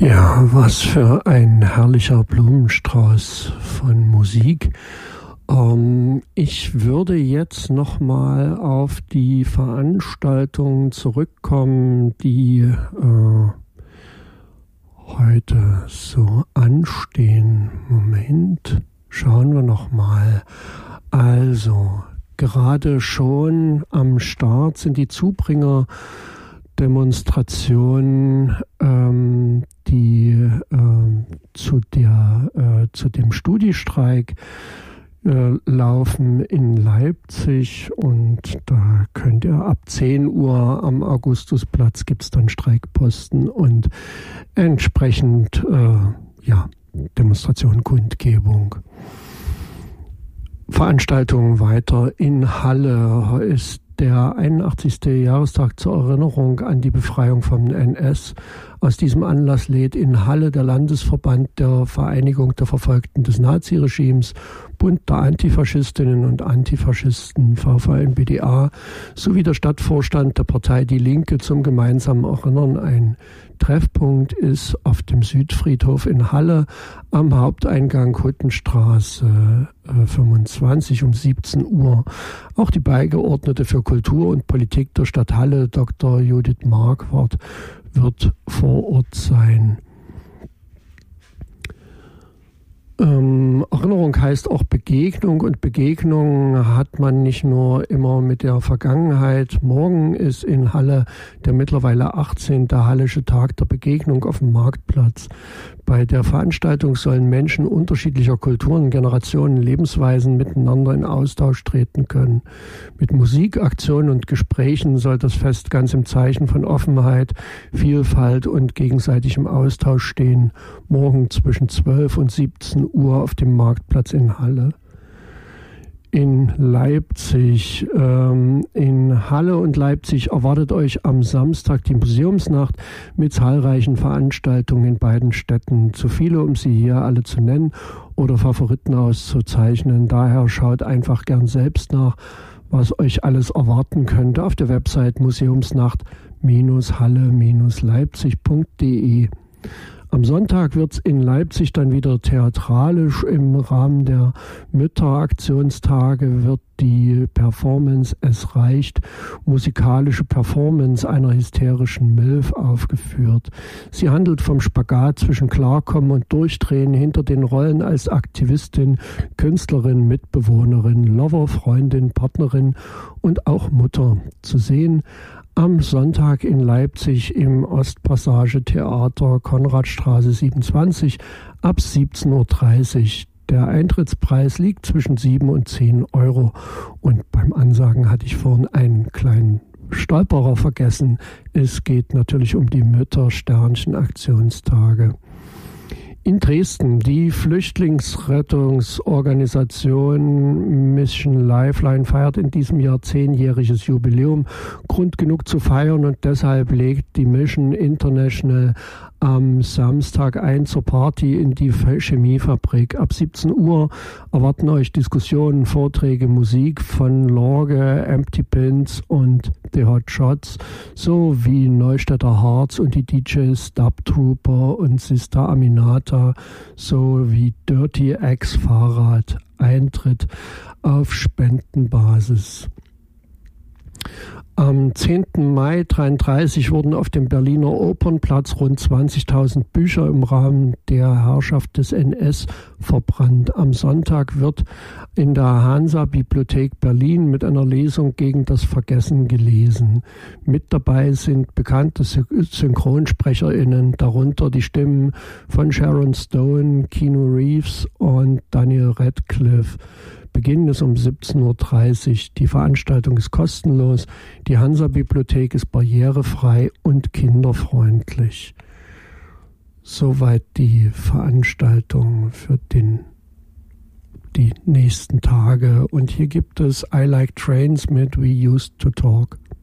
Ja, was für ein herrlicher Blumenstrauß von Musik. Ich würde jetzt nochmal auf die Veranstaltungen zurückkommen, die heute so anstehen. Moment, schauen wir nochmal. Also, gerade schon am Start sind die Zubringer-Demonstrationen, die zu dem Studistreik laufen in Leipzig, und da könnt ihr ab 10 Uhr am Augustusplatz gibt es dann Streikposten und entsprechend Demonstration, Kundgebung. Veranstaltung weiter in Halle ist der 81. Jahrestag zur Erinnerung an die Befreiung vom NS. Aus diesem Anlass lädt in Halle der Landesverband der Vereinigung der Verfolgten des Naziregimes, Bund der Antifaschistinnen und Antifaschisten VVN-BDA sowie der Stadtvorstand der Partei Die Linke zum gemeinsamen Erinnern ein. Treffpunkt ist auf dem Südfriedhof in Halle am Haupteingang Huttenstraße 25 um 17 Uhr. Auch die Beigeordnete für Kultur und Politik der Stadt Halle, Dr. Judith Marquardt, wird vor Ort sein. Erinnerung heißt auch Begegnung, und Begegnung hat man nicht nur immer mit der Vergangenheit. Morgen ist in Halle der mittlerweile 18. Hallische Tag der Begegnung auf dem Marktplatz. Bei der Veranstaltung sollen Menschen unterschiedlicher Kulturen, Generationen, Lebensweisen miteinander in Austausch treten können. Mit Musik, Aktionen und Gesprächen soll das Fest ganz im Zeichen von Offenheit, Vielfalt und gegenseitigem Austausch stehen. Morgen zwischen 12 und 17 Uhr auf dem Marktplatz in Halle. In Leipzig, in Halle und Leipzig erwartet euch am Samstag die Museumsnacht mit zahlreichen Veranstaltungen in beiden Städten. Zu viele, um sie hier alle zu nennen oder Favoriten auszuzeichnen. Daher schaut einfach gern selbst nach, was euch alles erwarten könnte auf der Website museumsnacht-halle-leipzig.de. Am Sonntag wird es in Leipzig dann wieder theatralisch. Im Rahmen der Mütteraktionstage wird die Performance Es reicht, musikalische Performance einer hysterischen Milf aufgeführt. Sie handelt vom Spagat zwischen Klarkommen und Durchdrehen hinter den Rollen als Aktivistin, Künstlerin, Mitbewohnerin, Lover, Freundin, Partnerin und auch Mutter. Zu sehen am Sonntag in Leipzig im Ostpassage Theater, Konradstraße 27 ab 17.30 Uhr. Der Eintrittspreis liegt zwischen 7 und 10 Euro. Und beim Ansagen hatte ich vorhin einen kleinen Stolperer vergessen. Es geht natürlich um die Mütter-Sternchen-Aktionstage. In Dresden, die Flüchtlingsrettungsorganisation Mission Lifeline feiert in diesem Jahr 10-jähriges Jubiläum. Grund genug zu feiern, und deshalb legt die Mission International am Samstag ein zur Party in die Chemiefabrik. Ab 17 Uhr erwarten euch Diskussionen, Vorträge, Musik von Lorge, Empty Pins und The Hot Shots sowie Neustädter Hearts und die DJs Dub Trooper und Sister Aminata sowie Dirty X Fahrrad. Eintritt auf Spendenbasis. Am 10. Mai 1933 wurden auf dem Berliner Opernplatz rund 20.000 Bücher im Rahmen der Herrschaft des NS verbrannt. Am Sonntag wird in der Hansa-Bibliothek Berlin mit einer Lesung gegen das Vergessen gelesen. Mit dabei sind bekannte SynchronsprecherInnen, darunter die Stimmen von Sharon Stone, Keanu Reeves und Daniel Radcliffe. Beginn ist um 17.30 Uhr. Die Veranstaltung ist kostenlos. Die Hansa-Bibliothek ist barrierefrei und kinderfreundlich. Soweit die Veranstaltung für die nächsten Tage. Und hier gibt es I Like Trains mit We Used to Talk.